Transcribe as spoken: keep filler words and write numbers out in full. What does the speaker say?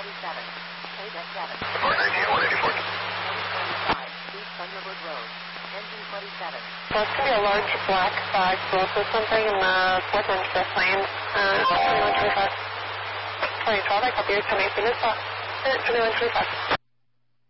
twenty-seven. Eight at seven. Report nineteen, one eighty-four. twenty-five, East Thunderbird Road. Engine twenty-seven. So it's going to be a large black bag boat or something in the fourth and fifth lane. Uh, twenty-one twenty-five. twenty twelve, I copy you. Can I see this? twenty-one twenty-five.